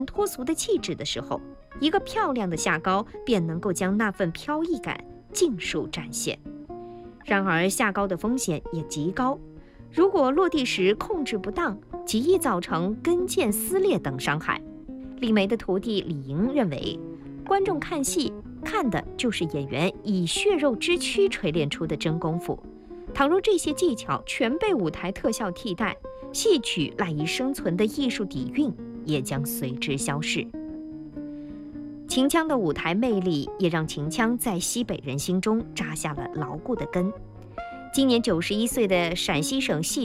脱俗的气质的时候，一个漂亮的下高便能够将那份飘逸感尽数展现。然而，下高的风险也极高，如果落地时控制不当，极易造成跟腱撕裂等伤害。李梅的徒弟李莹认为，观众看戏看的就是演员以血肉之躯锤炼出的真功夫。倘若这些技巧全被舞台特效替代，戏曲赖以生存的艺术底蕴也将随之消逝。秦腔的舞台魅力也让秦腔在西北人心中扎下了牢固的根。今年91岁的陕西省戏